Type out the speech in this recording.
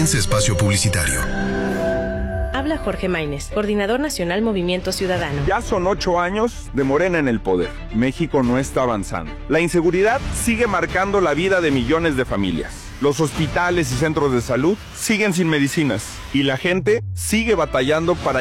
Comienza espacio publicitario. Habla Jorge Maínez, coordinador nacional Movimiento Ciudadano. Ya son 8 años de Morena en el poder. México no está avanzando. La inseguridad sigue marcando la vida de millones de familias. Los hospitales y centros de salud siguen sin medicinas. Y la gente sigue batallando para